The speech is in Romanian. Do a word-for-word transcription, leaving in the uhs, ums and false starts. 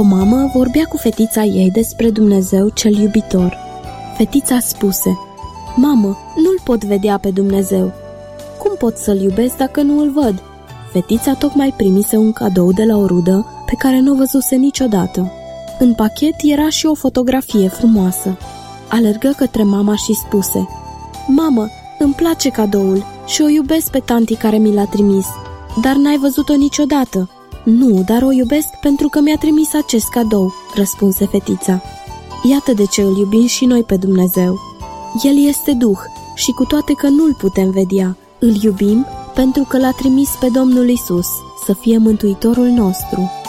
O mamă vorbea cu fetița ei despre Dumnezeu cel iubitor. Fetița spuse: "Mamă, nu-L pot vedea pe Dumnezeu." "Cum pot să-L iubesc dacă nu îl văd?" Fetița tocmai primise un cadou de la o rudă pe care nu o văzuse niciodată. În pachet era și o fotografie frumoasă. Alergă către mama și spuse: "Mamă, îmi place cadoul și o iubesc pe tanti care mi l-a trimis. Dar n-ai văzut-o niciodată?" "Nu, dar o iubesc pentru că mi-a trimis acest cadou," răspunse fetița. Iată de ce îl iubim și noi pe Dumnezeu. El este Duh și cu toate că nu-L putem vedea, îl iubim pentru că L-a trimis pe Domnul Isus să fie Mântuitorul nostru.